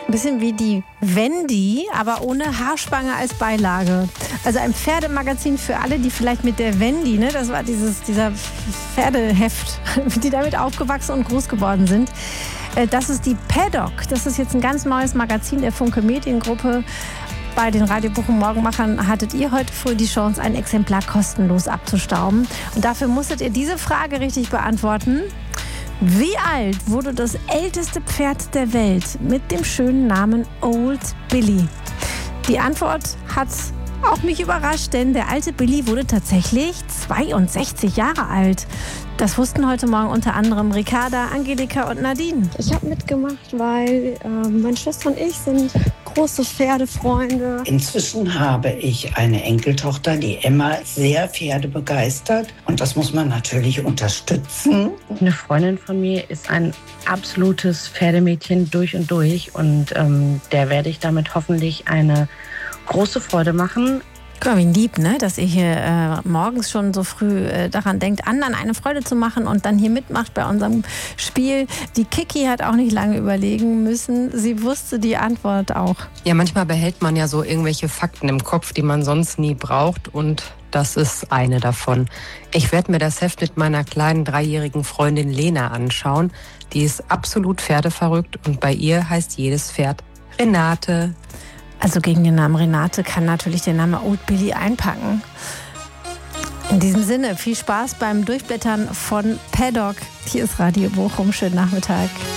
Ein bisschen wie die Wendy, aber ohne Haarspange als Beilage. Also ein Pferdemagazin für alle, die vielleicht mit der Wendy, ne, das war dieser Pferdeheft, die damit aufgewachsen und groß geworden sind. Das ist die Paddock. Das ist jetzt ein ganz neues Magazin der Funke Mediengruppe. Bei den Radio Bochum Morgenmachern hattet ihr heute früh die Chance, ein Exemplar kostenlos abzustauben. Und dafür musstet ihr diese Frage richtig beantworten. Wie alt wurde das älteste Pferd der Welt mit dem schönen Namen Old Billy? Die Antwort hat auch mich überrascht, denn der alte Billy wurde tatsächlich 62 Jahre alt. Das wussten heute Morgen unter anderem Ricarda, Angelika und Nadine. Ich habe mitgemacht, weil meine Schwester und ich sind große Pferdefreunde. Inzwischen habe ich eine Enkeltochter, die Emma, sehr pferdebegeistert. Und das muss man natürlich unterstützen. Eine Freundin von mir ist ein absolutes Pferdemädchen durch und durch. Und der werde ich damit hoffentlich eine große Freude machen. Guck mal, wie lieb, ne? Dass ihr hier morgens schon so früh daran denkt, anderen eine Freude zu machen und dann hier mitmacht bei unserem Spiel. Die Kiki hat auch nicht lange überlegen müssen. Sie wusste die Antwort auch. Ja, manchmal behält man ja so irgendwelche Fakten im Kopf, die man sonst nie braucht. Und das ist eine davon. Ich werde mir das Heft mit meiner kleinen 3-jährigen Freundin Lena anschauen. Die ist absolut pferdeverrückt und bei ihr heißt jedes Pferd Renate. Also gegen den Namen Renate kann natürlich der Name Old Billy einpacken. In diesem Sinne, viel Spaß beim Durchblättern von Paddock. Hier ist Radio Bochum. Schönen Nachmittag.